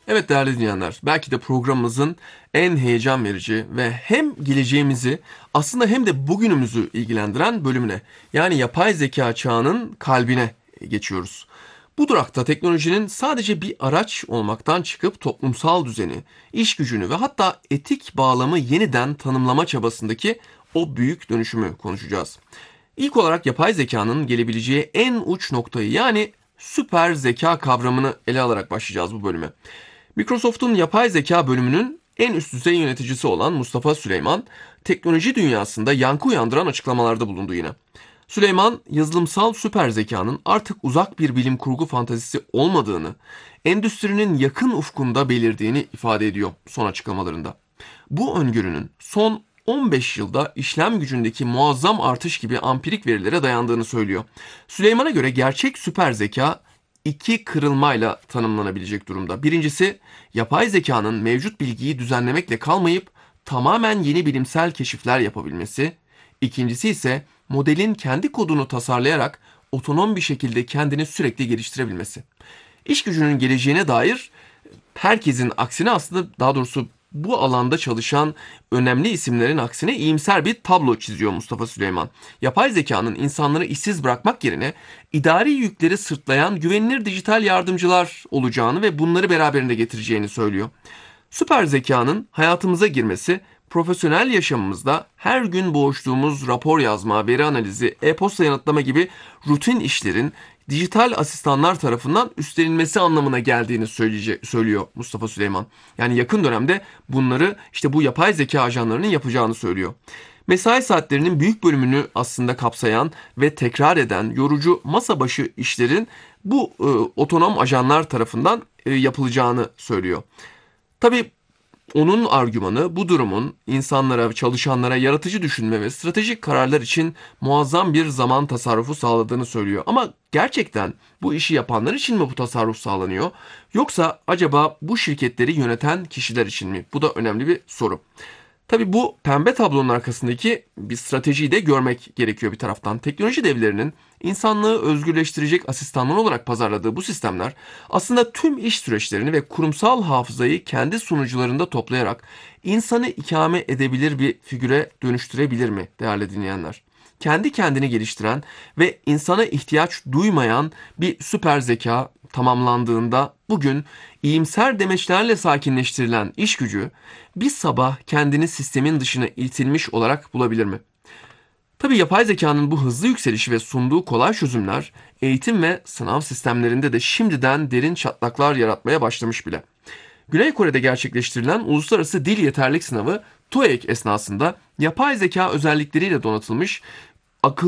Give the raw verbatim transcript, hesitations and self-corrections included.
Evet değerli dinleyenler, belki de programımızın en heyecan verici ve hem geleceğimizi aslında hem de bugünümüzü ilgilendiren bölümüne, yani yapay zeka çağının kalbine geçiyoruz. Bu durakta teknolojinin sadece bir araç olmaktan çıkıp toplumsal düzeni, iş gücünü ve hatta etik bağlamı yeniden tanımlama çabasındaki o büyük dönüşümü konuşacağız. İlk olarak yapay zekanın gelebileceği en uç noktayı, yani süper zeka kavramını ele alarak başlayacağız bu bölüme. Microsoft'un yapay zeka bölümünün en üst düzey yöneticisi olan Mustafa Süleyman, teknoloji dünyasında yankı uyandıran açıklamalarda bulundu yine. Süleyman, yazılımsal süper zekanın artık uzak bir bilim kurgu fantazisi olmadığını, endüstrinin yakın ufkunda belirdiğini ifade ediyor son açıklamalarında. Bu öngörünün son on beş yılda işlem gücündeki muazzam artış gibi ampirik verilere dayandığını söylüyor. Süleyman'a göre gerçek süper zeka iki kırılmayla tanımlanabilecek durumda. Birincisi, yapay zekanın mevcut bilgiyi düzenlemekle kalmayıp tamamen yeni bilimsel keşifler yapabilmesi. İkincisi ise modelin kendi kodunu tasarlayarak otonom bir şekilde kendini sürekli geliştirebilmesi. İş gücünün geleceğine dair herkesin aksine, aslında daha doğrusu bu alanda çalışan önemli isimlerin aksine iyimser bir tablo çiziyor Mustafa Süleyman. Yapay zekanın insanları işsiz bırakmak yerine idari yükleri sırtlayan güvenilir dijital yardımcılar olacağını ve bunları beraberinde getireceğini söylüyor. Süper zekanın hayatımıza girmesi, profesyonel yaşamımızda her gün boğuştuğumuz rapor yazma, veri analizi, e-posta yanıtlama gibi rutin işlerin dijital asistanlar tarafından üstlenilmesi anlamına geldiğini söyleyece- söylüyor Mustafa Süleyman. Yani yakın dönemde bunları işte bu yapay zeka ajanlarının yapacağını söylüyor. Mesai saatlerinin büyük bölümünü aslında kapsayan ve tekrar eden yorucu masa başı işlerin bu e, otonom ajanlar tarafından e, yapılacağını söylüyor. Tabii onun argümanı bu durumun insanlara, çalışanlara yaratıcı düşünme ve stratejik kararlar için muazzam bir zaman tasarrufu sağladığını söylüyor. Ama gerçekten bu işi yapanlar için mi bu tasarruf sağlanıyor? Yoksa acaba bu şirketleri yöneten kişiler için mi? Bu da önemli bir soru. Tabii bu pembe tablonun arkasındaki bir stratejiyi de görmek gerekiyor bir taraftan. Teknoloji devlerinin insanlığı özgürleştirecek asistanlar olarak pazarladığı bu sistemler aslında tüm iş süreçlerini ve kurumsal hafızayı kendi sunucularında toplayarak insanı ikame edebilir bir figüre dönüştürebilir mi değerli dinleyenler? Kendi kendini geliştiren ve insana ihtiyaç duymayan bir süper zeka tamamlandığında bugün iyimser demeçlerle sakinleştirilen iş gücü bir sabah kendini sistemin dışına itilmiş olarak bulabilir mi? Tabii yapay zekanın bu hızlı yükselişi ve sunduğu kolay çözümler eğitim ve sınav sistemlerinde de şimdiden derin çatlaklar yaratmaya başlamış bile. Güney Kore'de gerçekleştirilen uluslararası dil yeterlik sınavı TOEIC esnasında yapay zeka özellikleriyle donatılmış akıllı